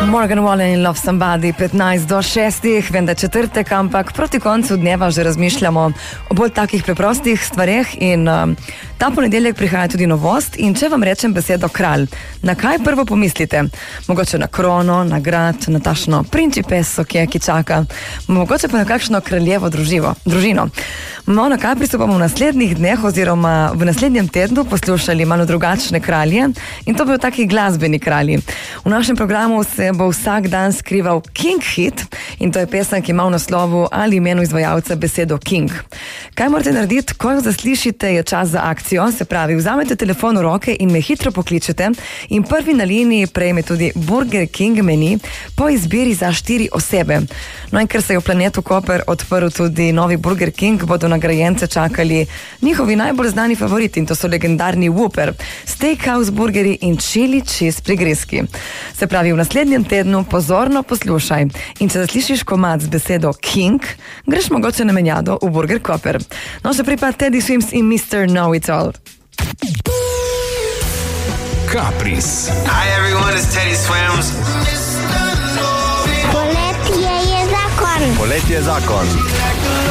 Morgan Wallen in Love Somebody, 15 do 6, vem, da četrtek, ampak proti koncu dneva že razmišljamo o bolj takih preprostih stvareh in ta ponedeljek prihaja tudi novost in če vam rečem besedo kralj, na kaj prvo pomislite? Mogoče na krono, na grad, na tašno principeso, ki čaka, mogoče pa na kakšno kraljevo družino. Na kaj pristopamo v naslednjih dneh oziroma v naslednjem tednu poslušali malo drugačne kralje in to bodo taki glasbeni kralji. V našem programu se bo vsak dan skrival King Hit in to je pesem, ki ima v naslovu ali imenu izvajalca besedo King. Kaj morate narediti, ko jo zaslišite, je čas za akcijo, se pravi, vzamete telefon v roke in me hitro pokličete in prvi na liniji prejme tudi Burger King meni po izbiri za 4 osebe. No in ker se je v Planetu Koper odprl tudi novi Burger King, bodo nagrajence čakali njihovi najbolj znani favoriti in to so legendarni Whopper, Steakhouse burgeri in chili cheese prigrizki. Se pravi, v naslednjem tednu pozorno poslušaj in če zaslišiš komad z besedo King, greš mogoče na menjado v Burger Koper. No, še prej pa Teddy Swims in Mr. Know It All. Caprice. Hi everyone, it's Teddy Swims. Poletje je zakon. Poletje je zakon.